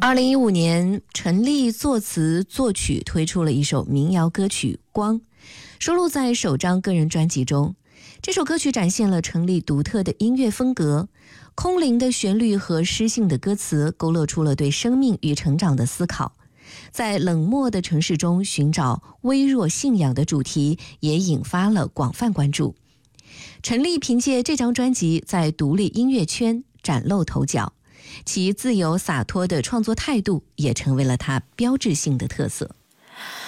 2015年，陈粒作词作曲推出了一首民谣歌曲《光》，收录在首张个人专辑中。这首歌曲展现了陈粒独特的音乐风格，空灵的旋律和诗性的歌词勾勒出了对生命与成长的思考。在冷漠的城市中寻找微弱信仰的主题也引发了广泛关注。陈粒凭借这张专辑在独立音乐圈崭露头角，其自由洒脱的创作态度也成为了他标志性的特色。